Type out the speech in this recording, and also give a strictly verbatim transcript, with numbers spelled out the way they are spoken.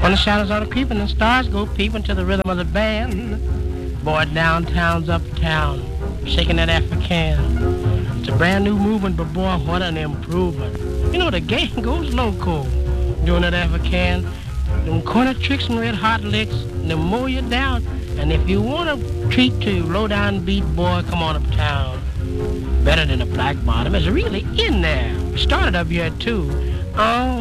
When the shadows are creeping and stars go peeping to the rhythm of the band, boy, downtown's uptown, shaking that African. It's a brand new movement, but boy, what an improvement. You know, the gang goes loco doing that African. Them corner tricks and red hot licks, and they'll mow you down. And if you want a treat to low down beat, boy, come on uptown. Better than a black bottom. It's really in there. Started up here too. Oh.